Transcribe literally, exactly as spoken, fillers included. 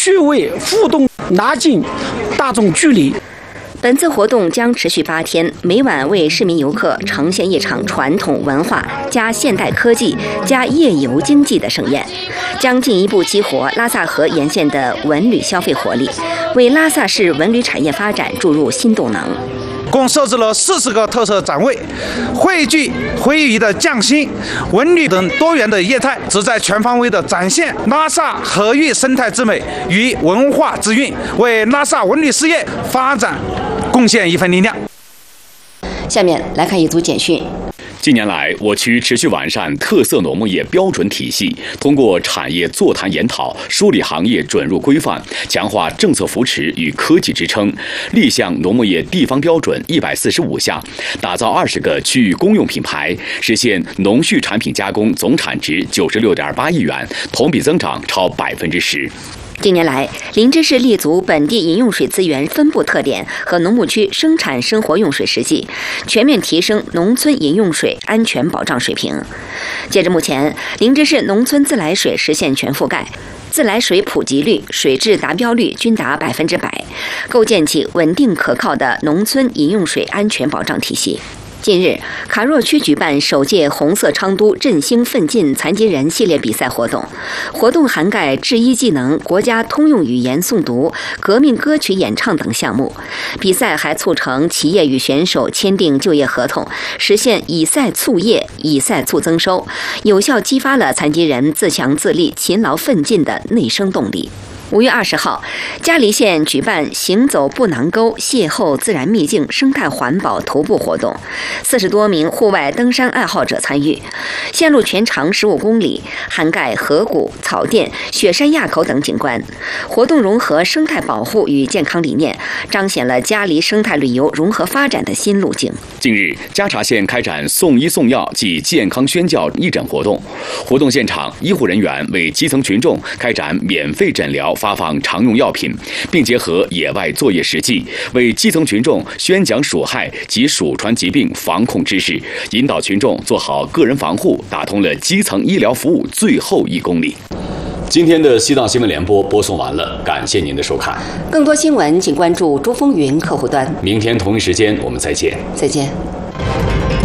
趣味互动，拉近大众距离。 本次活动将持续八天，每晚为市民游客呈现一场传统文化加现代科技加夜游经济的盛宴，将进一步激活拉萨河沿线的文旅消费活力，为拉萨市文旅产业发展注入新动能。 共设置了四十个特色展位，汇聚徽渝的匠心、文旅等多元的业态，旨在全方位的展现拉萨河域生态之美与文化之韵，为拉萨文旅事业发展贡献一份力量。 下面来看一组简讯。 近年来，我区持续完善特色农牧业标准体系，通过产业座谈研讨，梳理行业准入规范，强化政策扶持与科技支撑，立项农牧业地方标准一百四十五项，打造二十个区域公用品牌，实现农畜产品加工总产值九十六点八亿元，同比增长超百分之十。 近年来，林芝市立足本地饮用水资源分布特点和农牧区生产生活用水实际，全面提升农村饮用水安全保障水平。截至目前，林芝市农村自来水实现全覆盖，自来水普及率、水质达标率均达百分之百，构建起稳定可靠的农村饮用水安全保障体系。近日，卡若区举办首届红色昌都振兴奋进残疾人系列比赛活动，活动涵盖制衣技能、国家通用语言诵读、革命歌曲演唱等项目。比赛还促成企业与选手签订就业合同，实现以赛促业、以赛促增收，有效激发了残疾人自强自立、勤劳奋进的内生动力。五月二十号，嘉黎县举办行走布囊沟邂逅自然秘境生态环保徒步活动，四十多名户外登山爱好者参与。线路全长十五公里，涵盖河谷、草甸、雪山垭口等景观。活动融合生态保护与健康理念，彰显了嘉黎生态旅游融合发展的新路径。 近日，嘉察县开展送医送药暨健康宣教义诊活动，活动现场，医护人员为基层群众开展免费诊疗。发放常用药品，并结合野外作业实际，为基层群众宣讲鼠害及鼠传疾病防控知识，引导群众做好个人防护，打通了基层医疗服务最后一公里。今天的西藏新闻联播播送完了，感谢您的收看。 更多新闻请关注珠风云客户端。 明天同一时间我们再见。 再见。